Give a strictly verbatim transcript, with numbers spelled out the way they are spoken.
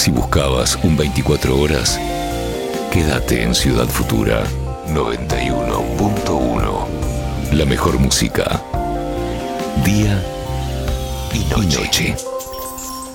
Si buscabas un veinticuatro horas, quédate en Ciudad Futura noventa y uno punto uno. La mejor música, día y noche. Y noche.